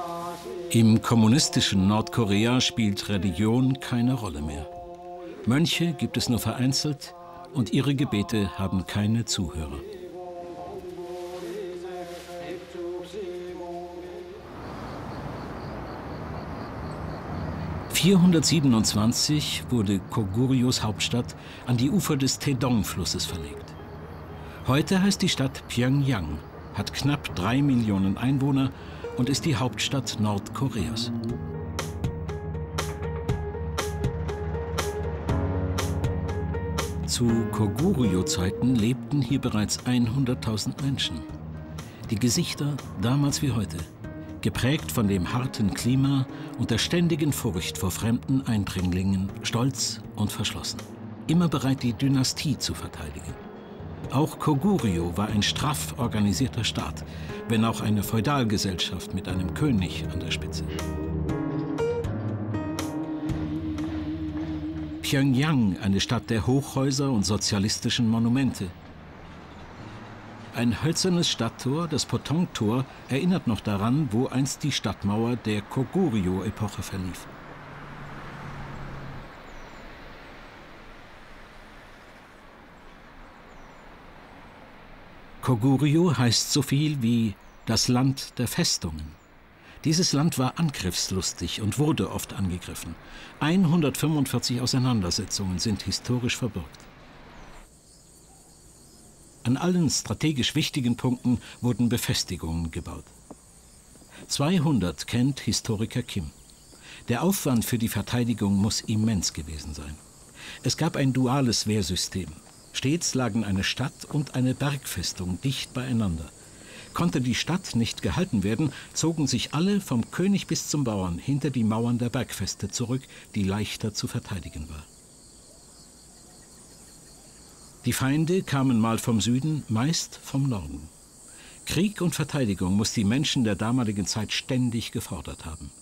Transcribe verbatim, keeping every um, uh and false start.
Im kommunistischen Nordkorea spielt Religion keine Rolle mehr. Mönche gibt es nur vereinzelt und ihre Gebete haben keine Zuhörer. vierhundertsiebenundzwanzig wurde Kogurios Hauptstadt an die Ufer des Taedong-Flusses verlegt. Heute heißt die Stadt Pjöngjang, hat knapp drei Millionen Einwohner und ist die Hauptstadt Nordkoreas. Zu Koguryo-Zeiten lebten hier bereits hunderttausend Menschen. Die Gesichter damals wie heute, geprägt von dem harten Klima und der ständigen Furcht vor fremden Eindringlingen, stolz und verschlossen. Immer bereit, die Dynastie zu verteidigen. Auch Koguryo war ein straff organisierter Staat, wenn auch eine Feudalgesellschaft mit einem König an der Spitze. Pjöngjang, eine Stadt der Hochhäuser und sozialistischen Monumente. Ein hölzernes Stadttor, das Potong-Tor, erinnert noch daran, wo einst die Stadtmauer der Koguryo-Epoche verlief. Koguryo heißt so viel wie das Land der Festungen. Dieses Land war angriffslustig und wurde oft angegriffen. hundertfünfundvierzig Auseinandersetzungen sind historisch verbürgt. An allen strategisch wichtigen Punkten wurden Befestigungen gebaut. zweihundert kennt Historiker Kim. Der Aufwand für die Verteidigung muss immens gewesen sein. Es gab ein duales Wehrsystem. Stets lagen eine Stadt und eine Bergfestung dicht beieinander. Konnte die Stadt nicht gehalten werden, zogen sich alle vom König bis zum Bauern hinter die Mauern der Bergfeste zurück, die leichter zu verteidigen war. Die Feinde kamen mal vom Süden, meist vom Norden. Krieg und Verteidigung muss die Menschen der damaligen Zeit ständig gefordert haben.